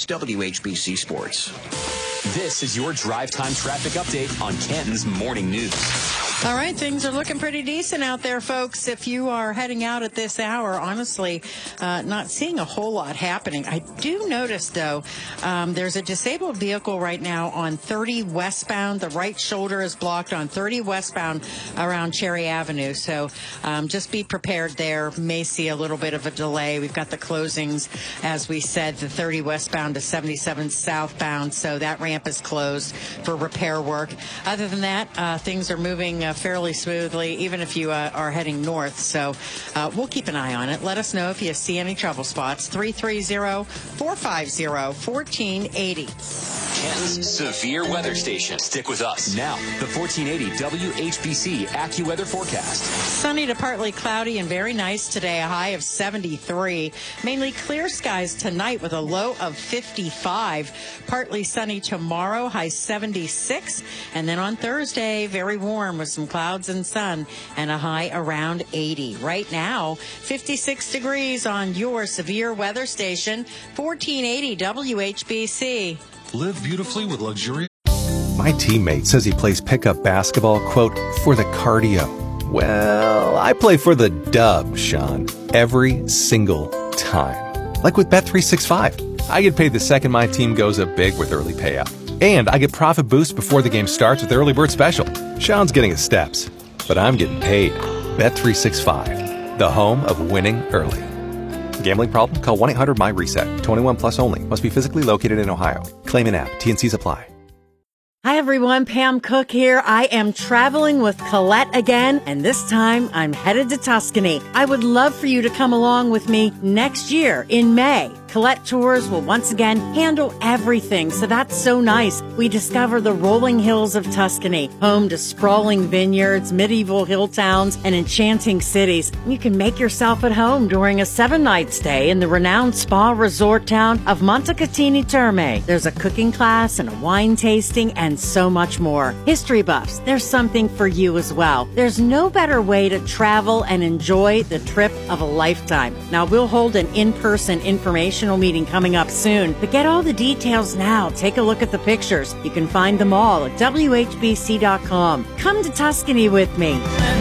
WHBC Sports. This is your drive time traffic update on Canton's Morning News. All right, things are looking pretty decent out there, folks. If you are heading out at this hour, honestly, not seeing a whole lot happening. I do notice, though, there's a disabled vehicle right now on 30 westbound. The right shoulder is blocked on 30 westbound around Cherry Avenue. So just be prepared there. May see a little bit of a delay. We've got the closings, as we said, the 30 westbound to 77 southbound. So that ramp is closed for repair work. Other than that, things are moving fairly smoothly, even if you are heading north. So we'll keep an eye on it. Let us know if you see any trouble spots. 330-450-1480. Canton's severe weather station. Stick with us. Now, the 1480 WHBC AccuWeather forecast. Sunny to partly cloudy and very nice today. A high of 73. Mainly clear skies tonight with a low of 55. Partly sunny tomorrow, high 76. And then on Thursday, very warm with some clouds and sun and a high around 80. Right now, 56 degrees on your severe weather station, 1480 WHBC. Live beautifully with luxury. My teammate says he plays pickup basketball, quote, for the cardio. Well, I play for the dub, Sean, every single time. Like with Bet365. I get paid the second my team goes up big with early payout. And I get profit boost before the game starts with Early Bird Special. Sean's getting his steps, but I'm getting paid. Bet365, the home of winning early. Gambling problem? Call 1-800-MY-RESET. 21 plus only. Must be physically located in Ohio. Claim an app. T&Cs apply. Hi everyone, Pam Cook here. I am traveling with Colette again, and this time I'm headed to Tuscany. I would love for you to come along with me next year in May. Colette Tours will once again handle everything, so that's so nice. We discover the rolling hills of Tuscany, home to sprawling vineyards, medieval hill towns, and enchanting cities. You can make yourself at home during a 7-night stay in the renowned spa resort town of Montecatini Terme. There's a cooking class and a wine tasting and so much more. History buffs, there's something for you as well. There's no better way to travel and enjoy the trip of a lifetime. Now, we'll hold an in-person informational meeting coming up soon, but get all the details now. Take a look at the pictures. You can find them all at WHBC.com. Come to Tuscany with me.